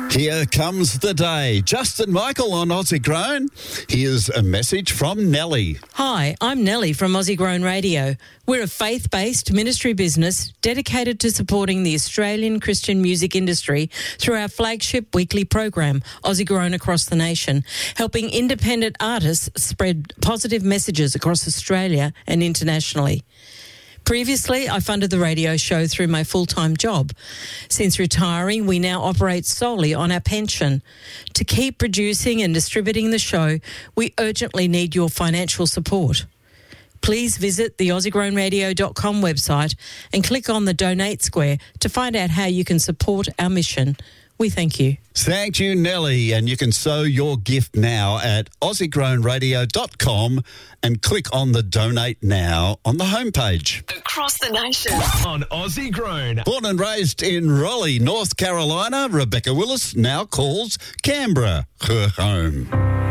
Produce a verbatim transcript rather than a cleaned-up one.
Here comes the day. Justin Michael on Aussie Grown. Here's a message from Nellie. Hi, I'm Nellie from Aussie Grown Radio. We're a faith-based ministry business dedicated to supporting the Australian Christian music industry through our flagship weekly program, Aussie Grown Across the Nation, helping independent artists spread positive messages across Australia and internationally. Previously, I funded the radio show through my full-time job. Since retiring, we now operate solely on our pension. To keep producing and distributing the show, we urgently need your financial support. Please visit the aussie grown radio dot com website and click on the Donate Square to find out how you can support our mission. We thank you. Thank you, Nellie. And you can sow your gift now at aussie grown radio dot com and click on the Donate Now on the homepage. Across the nation. On Aussie Grown. Born and raised in Raleigh, North Carolina, Rebecca Willis now calls Canberra her home.